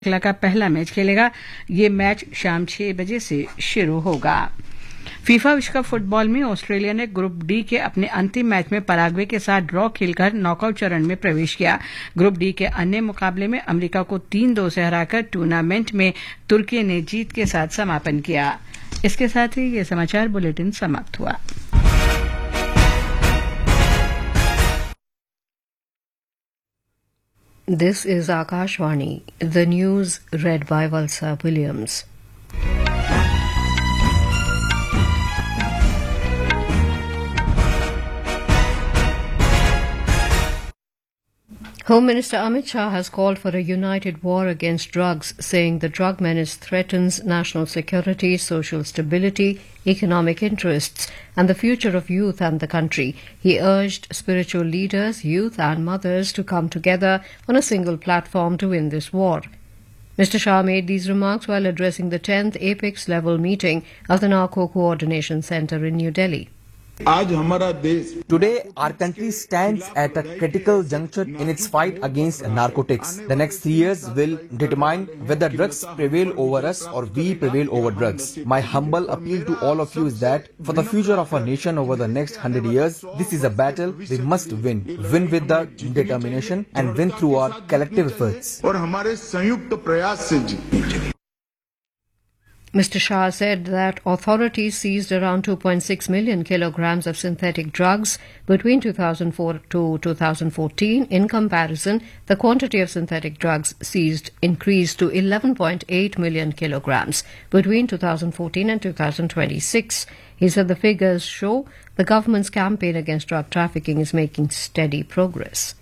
श्रृंखला का पहला मैच खेलेगा। ये मैच शाम 6 बजे से शुरू होगा। फीफा विश्व कप फुटबॉल में ऑस्ट्रेलिया ने ग्रुप डी के अपने अंतिम मैच में पराग्वे के साथ ड्रॉ खेलकर नॉकआउट चरण में प्रवेश किया। ग्रुप डी के अन्य मुकाबले में अमेरिका को 3-2 से हराकर टूर्नामेंट में तुर्की ने जीत के साथ समापन किया। इसके साथ ही ये समाचार बुलेटिन समाप्त हुआ। This is Akashvani, the news read by Valsa Williams. Home Minister Amit Shah has called for a united war against drugs, saying the drug menace threatens national security, social stability, economic interests, and the future of youth and the country. He urged spiritual leaders, youth, and mothers to come together on a single platform to win this war. Mr. Shah made these remarks while addressing the 10th Apex level meeting of the Narco Coordination Center in New Delhi. Today, our country stands at a critical juncture in its fight against narcotics. The next 3 years will determine whether drugs prevail over us or we prevail over drugs. My humble appeal to all of you is that for the future of our nation over the next 100 years, this is a battle we must win. Win with the determination and win through our collective efforts. Mr. Shah said that authorities seized around 2.6 million kilograms of synthetic drugs between 2004 to 2014. In comparison, the quantity of synthetic drugs seized increased to 11.8 million kilograms between 2014 and 2026. He said the figures show the government's campaign against drug trafficking is making steady progress.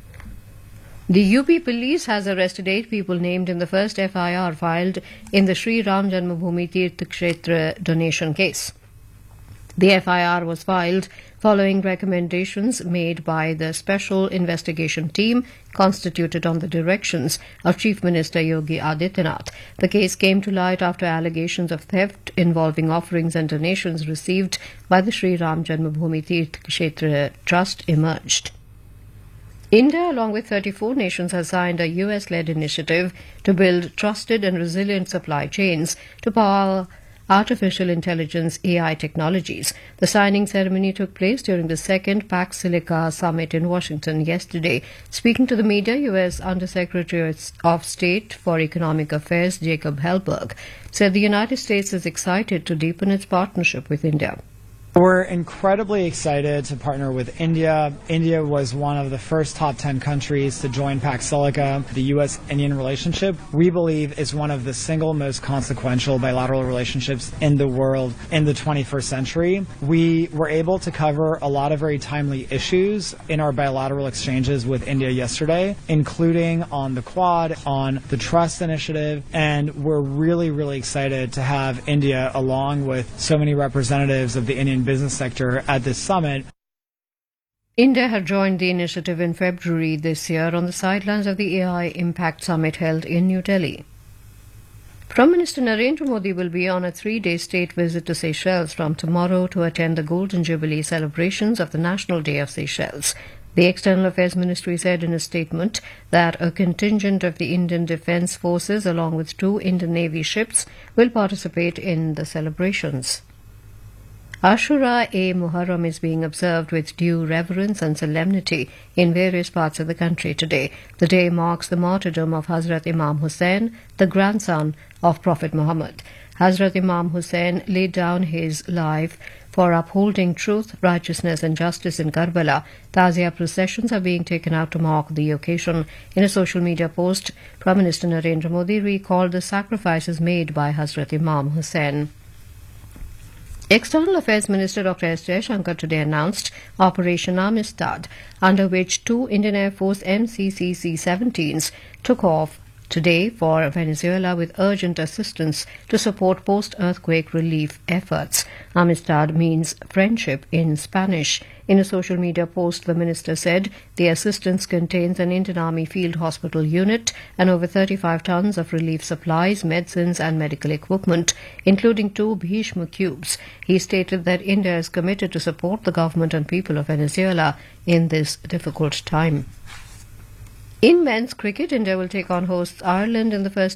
The UP police has arrested 8 people named in the first FIR filed in the Sri Ram Janmabhoomi Tirth Kshetra donation case. The FIR was filed following recommendations made by the Special Investigation Team constituted on the directions of Chief Minister Yogi Adityanath. The case came to light after allegations of theft involving offerings and donations received by the Sri Ram Janmabhoomi Tirth Kshetra Trust emerged. India, along with 34 nations, has signed a US-led initiative to build trusted and resilient supply chains to power artificial intelligence AI technologies. The signing ceremony took place during the second Pax Silica summit in Washington yesterday. Speaking to the media, US Undersecretary of State for Economic Affairs Jacob Hellberg said the United States is excited to deepen its partnership with India. We're incredibly excited to partner with India. India was one of the first top 10 countries to join Pax Silica. The U.S.-Indian relationship, we believe, is one of the single most consequential bilateral relationships in the world in the 21st century. We were able to cover a lot of very timely issues in our bilateral exchanges with India yesterday, including on the Quad, on the Trust Initiative, and we're really, really excited to have India along with so many representatives of the Indian business sector at this summit. India had joined the initiative in February this year on the sidelines of the AI Impact Summit held in New Delhi. Prime Minister Narendra Modi will be on a 3-day state visit to Seychelles from tomorrow to attend the Golden Jubilee celebrations of the National Day of Seychelles. The External Affairs Ministry said in a statement that a contingent of the Indian Defence Forces along with 2 Indian Navy ships will participate in the celebrations. Ashura-e-Muharram is being observed with due reverence and solemnity in various parts of the country today. The day marks the martyrdom of Hazrat Imam Hussain, the grandson of Prophet Muhammad. Hazrat Imam Hussain laid down his life for upholding truth, righteousness and justice in Karbala. Tazia processions are being taken out to mark the occasion. In a social media post, Prime Minister Narendra Modi recalled the sacrifices made by Hazrat Imam Hussain. External Affairs Minister Dr. S. Jaishankar today announced Operation Amistad, under which 2 Indian Air Force MCC C-17s took off today for Venezuela with urgent assistance to support post-earthquake relief efforts. Amistad means friendship in Spanish. In a social media post, the minister said the assistance contains an Indian Army Field Hospital unit and over 35 tons of relief supplies, medicines and medical equipment, including 2 Bhishma cubes. He stated that India is committed to support the government and people of Venezuela in this difficult time. In men's cricket, India will take on hosts Ireland in the first